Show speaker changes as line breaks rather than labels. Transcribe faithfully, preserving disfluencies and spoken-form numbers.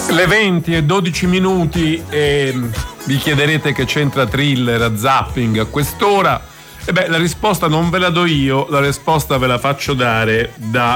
Le venti e dodici minuti e vi chiederete che c'entra thriller a zapping a quest'ora. E beh, la risposta non ve la do io, la risposta ve la faccio dare da